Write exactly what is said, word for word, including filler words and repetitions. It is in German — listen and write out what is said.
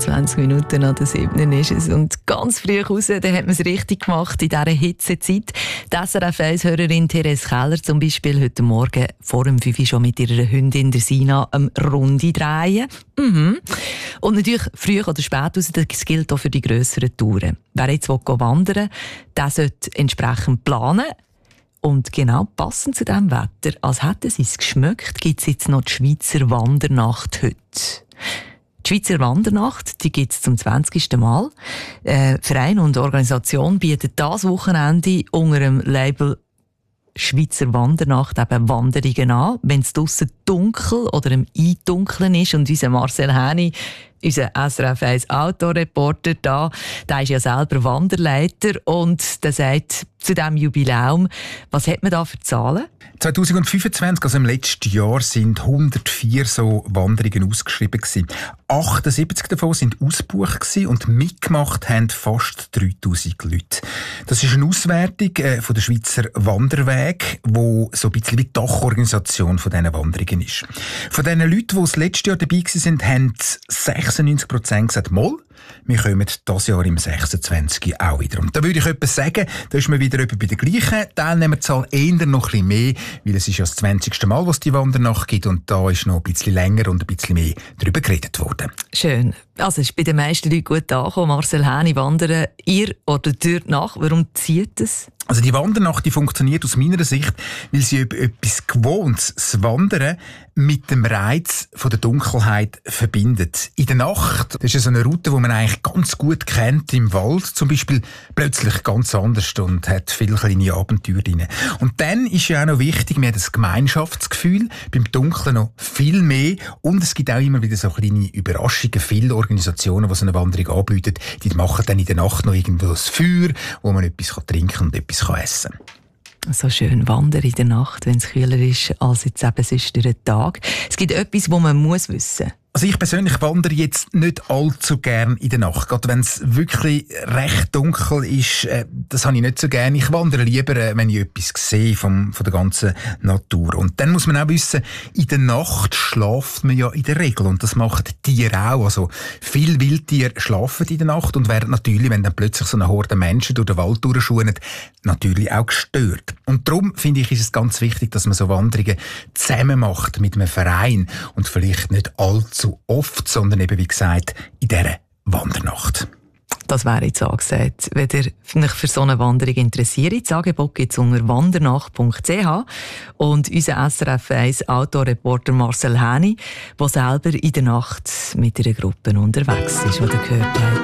vierundzwanzig Minuten nach der siebten ist es. Und ganz früh raus, dann hat man es richtig gemacht in dieser Hitzezeit. Die S R F eins-Hörerin Therese Keller zum Beispiel heute Morgen vor dem fünf Uhr schon mit ihrer Hündin der Sina eine Runde drehen. Mhm. Und natürlich früh oder spät raus, das gilt auch für die grösseren Touren. Wer jetzt wandern will, der sollte entsprechend planen. Und genau passend zu diesem Wetter, als hätten sie es geschmeckt, gibt es jetzt noch die Schweizer Wandernacht heute. Die Schweizer Wandernacht, die gibt es zum zwanzigsten Mal. Äh, Verein und Organisation bieten das Wochenende unter dem Label Schweizer Wandernacht eben Wanderungen an, wenn es draussen dunkel oder im Eindunkeln ist. Und unser Marcel Häni, unser S R F eins Autoreporter da, der ist ja selber Wanderleiter und der sagt zu diesem Jubiläum, was hat man da für Zahlen? zwanzig fünfundzwanzig, also im letzten Jahr, sind hundertvier so Wanderungen ausgeschrieben gewesen. achtundsiebzig davon sind ausgebucht gewesen und mitgemacht haben fast dreitausend Leute. Das ist eine Auswertung äh, von der Schweizer Wanderweg, wo so ein bisschen wie die Dachorganisation von diesen Wanderungen ist. Von diesen Leuten, die das letzte Jahr dabei waren, haben sechsundneunzig Prozent gesagt, «Moll, wir kommen dieses Jahr im sechsundzwanzig auch wieder.» Und da würde ich etwas sagen, da ist man wieder etwa bei der gleichen Teilnehmerzahl, eher noch ein bisschen mehr, weil es ist ja das zwanzigste Mal, was die Wandernacht gibt und da ist noch ein bisschen länger und ein bisschen mehr darüber geredet worden. Schön. Also es ist bei den meisten Leuten gut angekommen. Marcel Häni, wandern ihr oder dort nach? Warum zieht es? Also die Wandernacht, die funktioniert aus meiner Sicht, weil sie etwas Gewohntes, das Wandern, mit dem Reiz von der Dunkelheit verbindet. In der Nacht, das ist ja so eine Route, die man eigentlich ganz gut kennt im Wald, zum Beispiel plötzlich ganz anders und hat viele kleine Abenteuer drin. Und dann ist ja auch noch wichtig, man hat das Gemeinschaftsgefühl, beim Dunkeln noch viel mehr und es gibt auch immer wieder so kleine Überraschungen. Viele Organisationen, die so eine Wanderung anbieten, die machen dann in der Nacht noch irgendwo das Feuer, wo man etwas trinken und etwas essen kann. So schön wandern in der Nacht, wenn es kühler ist als jetzt eben sonst durch den Tag. Es gibt etwas, das man muss wissen muss. Also ich persönlich wandere jetzt nicht allzu gern in der Nacht. Gerade wenn es wirklich recht dunkel ist, äh, das habe ich nicht so gern. Ich wandere lieber, äh, wenn ich etwas sehe vom, von der ganzen Natur. Und dann muss man auch wissen, in der Nacht schlaft man ja in der Regel. Und das machen Tiere auch. Also viele Wildtiere schlafen in der Nacht und werden natürlich, wenn dann plötzlich so eine Horde Menschen durch den Wald durchschuhen, natürlich auch gestört. Und darum finde ich, ist es ganz wichtig, dass man so Wanderungen zusammen macht mit einem Verein und vielleicht nicht allzu oft, sondern eben, wie gesagt, in dieser Wandernacht. Das wäre jetzt angesagt. Wenn ihr euch für so eine Wanderung interessiert, das Angebot gibt es unter wandernacht punkt c h und unser S R F eins Autoreporter Marcel Häni, der selber in der Nacht mit einer Gruppe unterwegs ist, die ihr gehört habt.